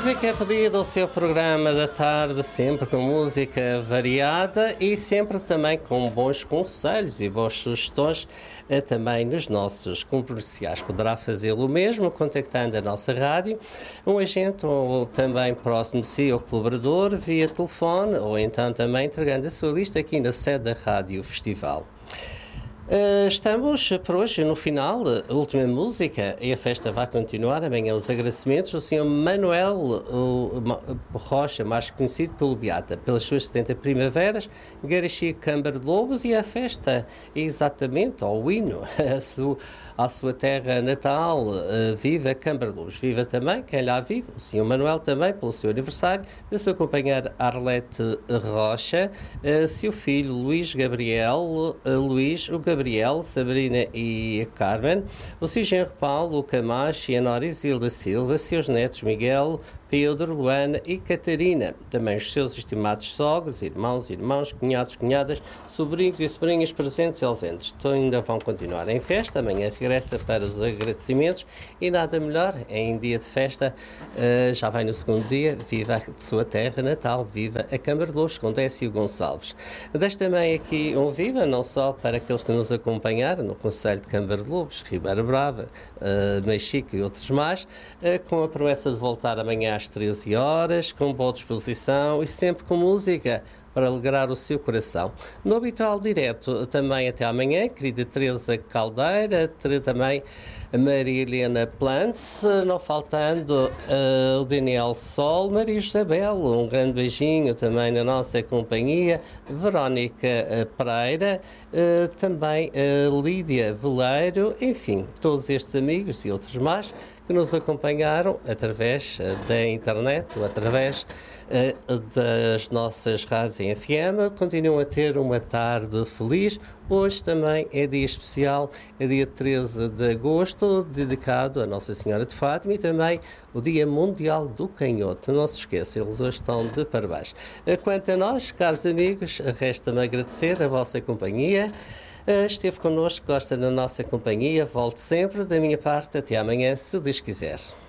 Música é pedida ao seu programa da tarde, sempre com música variada e sempre também com bons conselhos e boas sugestões também nos nossos comerciais. Poderá fazê-lo mesmo contactando a nossa rádio, um agente ou também próximo de si ou colaborador via telefone ou então também entregando a sua lista aqui na sede da Rádio Festival. Estamos por hoje no final, a última música, e a festa vai continuar. Amanhã os agradecimentos do Sr. Manuel Rocha, mais conhecido pelo Beata, pelas suas 70 primaveras, Garaxi Câmara de Lobos, e a festa é exatamente ao hino à sua terra natal. Viva Câmara de Lobos, viva também quem lá vive, o Sr. Manuel também pelo seu aniversário, da sua companheira Arlete Rocha, seu filho Luís Gabriel, o Gabriel, Sabrina e a Carmen, o seu genro Paulo, o Camacho e a Nora Isilda Silva, seus netos Miguel, Pedro, Luana e Catarina, também os seus estimados sogros, irmãos, cunhados, cunhadas, sobrinhos e sobrinhas presentes e ausentes. Ainda vão continuar em festa, amanhã regressa para os agradecimentos e nada melhor, em dia de festa, já vai no segundo dia, viva a sua terra natal, viva a Câmara de Lobos, com Décio Gonçalves. Deixo também aqui um viva, não só para aqueles que nos acompanharam no Conselho de Câmara de Lobos, Ribeira Brava, Mexico e outros mais, com a promessa de voltar amanhã às 13 horas, com boa disposição e sempre com música para alegrar o seu coração. No habitual direto, também até amanhã, querida Teresa Caldeira, também a Maria Helena Plantz, não faltando o Daniel Sol, Maria Isabel, um grande beijinho também na nossa companhia, Verónica Pereira, também Lídia Veleiro, enfim, todos estes amigos e outros mais que nos acompanharam através da internet ou através das nossas rádios em FM, continuam a ter uma tarde feliz. Hoje também é dia especial, é dia 13 de agosto, dedicado a Nossa Senhora de Fátima e também o Dia Mundial do Canhoto. Não se esqueça, eles hoje estão de parabéns. Quanto a nós, caros amigos, resta-me agradecer a vossa companhia. Esteve connosco, gosta da nossa companhia, volte sempre. Da minha parte, até amanhã, se Deus quiser.